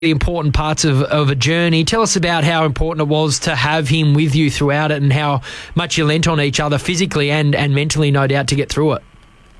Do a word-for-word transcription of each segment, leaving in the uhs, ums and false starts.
the important parts of, of a journey. Tell us about how important it was to have him with you throughout it and how much you lent on each other physically and, and mentally, no doubt, to get through it.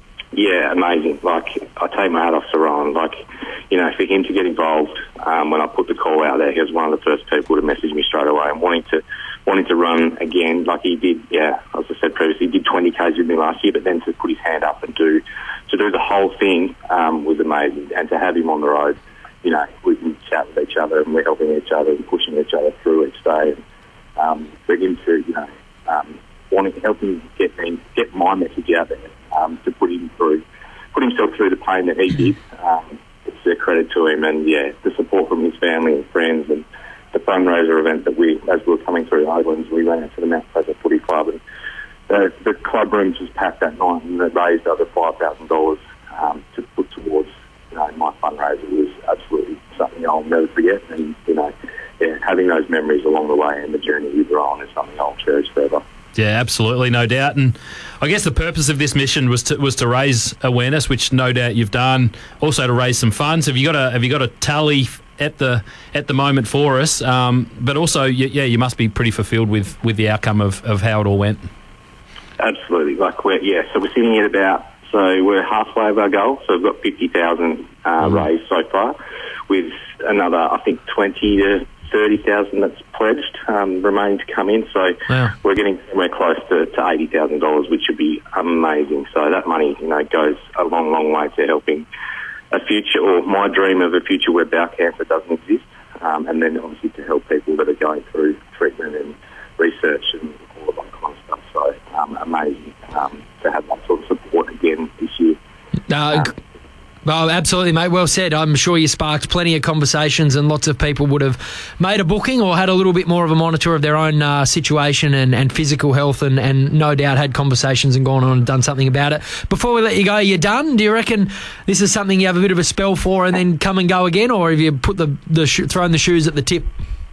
Yeah, amazing. Like, I take my hat off to Ryan. Like, you know, for him to get involved um, when I put the call out there, he was one of the first people to message me straight away and wanting to wanting to run again. Like he did, yeah, as I said previously, he did twenty kays with me last year, but then to put his hand up and do to do the whole thing um, was amazing. And to have him on the road, you know, we can chat with each other and we're helping each other and pushing each other through each day. And um, for him to, you know, um, wanting to help him get me, get my message out there, um, to put him through, put himself through the pain that he did. Um, it's a credit to him, and yeah, the support from his family and friends, and the fundraiser event that we, as we were coming through the Oaklands, we ran out to the Mount Pleasant Footy Club, and the, the club rooms was packed that night, and it raised over five thousand dollars um, to put towards, you know, my fundraiser. Was absolutely something I'll never forget, and you know, yeah, having those memories along the way and the journey we were on is something I'll cherish forever. Yeah, absolutely, no doubt. And I guess the purpose of this mission was to was to raise awareness, which no doubt you've done. Also to raise some funds. Have you got a Have you got a tally at the at the moment for us? Um, but also, yeah, you must be pretty fulfilled with, with the outcome of, of how it all went. Absolutely, like we're yeah. So we're sitting at about so we're halfway of our goal. So we've got fifty thousand uh, mm. raised so far, with another I think twenty to thirty thousand that's pledged um, remaining to come in. So wow. we're getting somewhere close to, to eighty thousand dollars, which would be amazing. So that money, you know, goes a long, long way to helping a future, or my dream of a future where bowel cancer doesn't exist, um, and then obviously to help people that are going through treatment and research and all of that kind of stuff. So um, amazing um, to have that sort of support again this year. Uh, um, Well, absolutely, mate. Well said. I'm sure you sparked plenty of conversations, and lots of people would have made a booking or had a little bit more of a monitor of their own uh, situation and, and physical health, and, and no doubt had conversations and gone on and done something about it. Before we let you go, you done? Do you reckon this is something you have a bit of a spell for and then come and go again, or have you put the, the sh- thrown the shoes at the tip?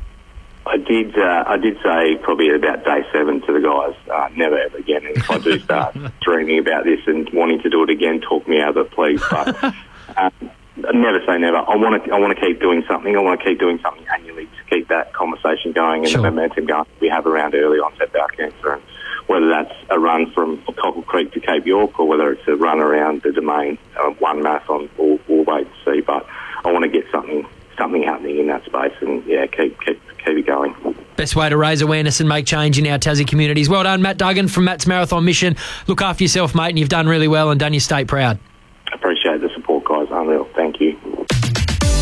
I did. Uh, I did say probably at about day seven to the guys, uh, never ever again. And if I do start dreaming about this and wanting to do it again, talk me out of it, please. But um, never say never. I want to. I want to keep doing something. I want to keep doing something annually to keep that conversation going and sure. the momentum going. We have around early onset bowel cancer, and whether that's a run from Cockle Creek to Cape York, or whether it's a run around the Domain, uh, one marathon, we'll, we'll wait to see. But I want to get something. something happening in that space, and yeah, keep keep keep it going. Best way to raise awareness and make change in our Tassie communities. Well done, Matt Duggan from Matt's Marathon Mission. Look after yourself, mate, and you've done really well and done your state proud. Appreciate the support, guys. Unreal. Thanks.